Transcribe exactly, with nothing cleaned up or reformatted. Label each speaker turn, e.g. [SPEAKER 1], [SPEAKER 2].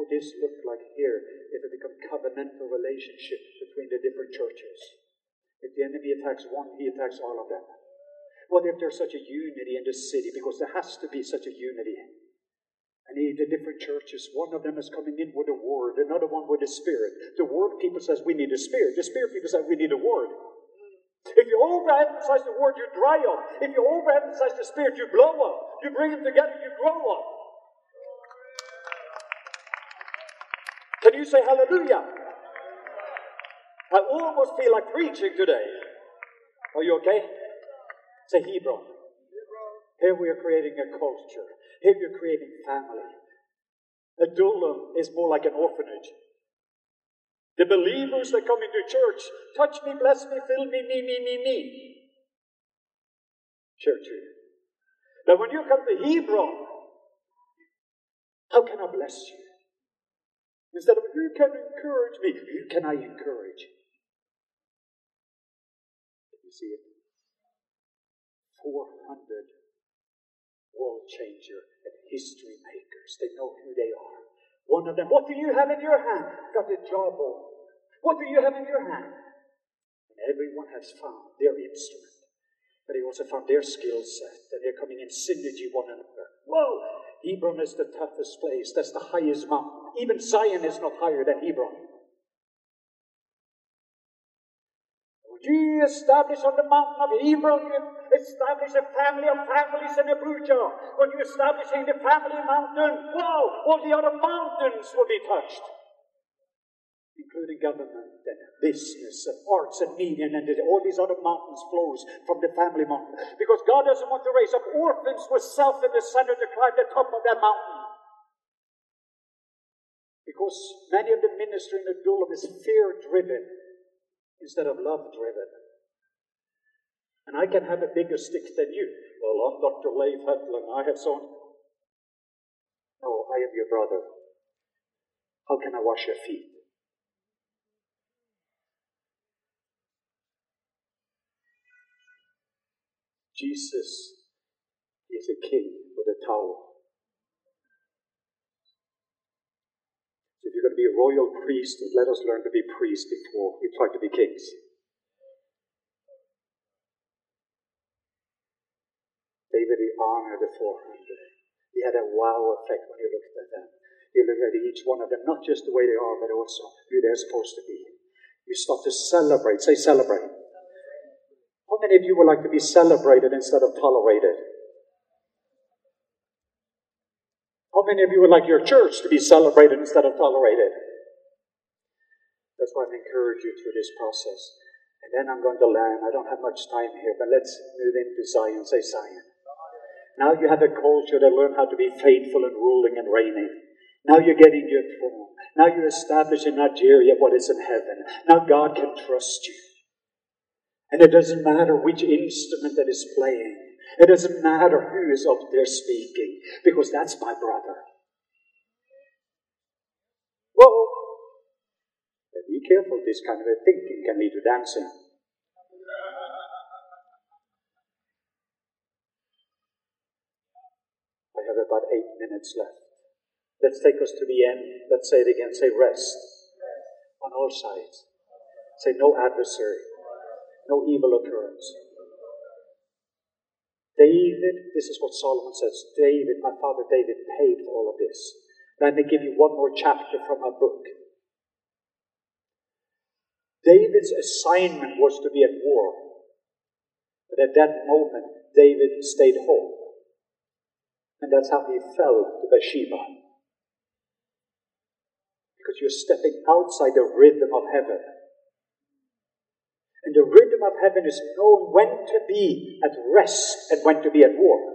[SPEAKER 1] would this look like here if it become covenantal relationship between the different churches? If the enemy attacks one, he attacks all of them. What if there's such a unity in the city? Because there has to be such a unity. And the different churches, one of them is coming in with a word, another one with a spirit. The word people says we need a spirit. The spirit people say we need a word. If you overemphasize the word, you dry up. If you overemphasize the spirit, you blow up. You bring them together, you grow up. Can you say hallelujah? I almost feel like preaching today. Are you okay? Say Hebron. Here we are creating a culture. Here you're creating family. Adullam is more like an orphanage. The believers that come into church, touch me, bless me, fill me, me, me, me, me. Church. Now when you come to Hebron, how can I bless you? Instead of, who can encourage me? Who can I encourage? Can you see it? four hundred world changer and history makers. They know who they are. One of them, what do you have in your hand? Got a jawbone. What do you have in your hand? And everyone has found their instrument. But they also found their skill set. And they're coming in synergy one another. Whoa! Hebron is the toughest place. That's the highest mountain. Even Zion is not higher than Hebron. When you establish on the mountain of Hebron, you establish a family of families in Abuja. When you establish in the family mountain, whoa, all the other mountains will be touched. Including government and business and arts and media, and all these other mountains flows from the family mountain. Because God doesn't want to raise up orphans with self in the center to climb the top of that mountain. Because many of the ministry in the Adullam is fear-driven instead of love-driven. And I can have a bigger stick than you. Well, I'm Doctor Leif Hetland. I have so. No, I am your brother. How can I wash your feet? Jesus is a king with a towel. So if you're going to be a royal priest, let us learn to be priests before we try to be kings. David, he honored the four hundred. He had a wow effect when you looked at them. You look at each one of them, not just the way they are, but also who they're supposed to be. You start to celebrate. Say celebrate. How many of you would like to be celebrated instead of tolerated? How many of you would like your church to be celebrated instead of tolerated? That's why I encourage you through this process. And then I'm going to land. I don't have much time here, but let's move into Zion. Say Zion. Now you have a culture that learn how to be faithful and ruling and reigning. Now you're getting your throne. Now you're establishing Nigeria what is in heaven. Now God can trust you. And it doesn't matter which instrument that is playing. It doesn't matter who is up there speaking. Because that's my brother. Whoa! But be careful, this kind of a thinking can lead to dancing. I have about eight minutes left. Let's take us to the end. Let's say it again. Say rest. On all sides. Say no adversary. No evil occurrence. David, this is what Solomon says. David, my father David paid for all of this. Let me give you one more chapter from my book. David's assignment was to be at war. But at that moment, David stayed home. And that's how he fell to Bathsheba. Because you're stepping outside the rhythm of heaven. And the rhythm of heaven is knowing when to be at rest and when to be at war.